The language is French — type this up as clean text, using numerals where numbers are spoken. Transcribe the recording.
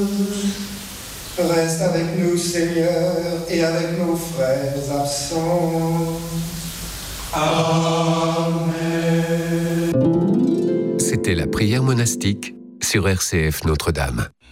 Reste avec nous, Seigneur, et avec nos frères absents. Amen. C'était la prière monastique sur RCF Notre-Dame.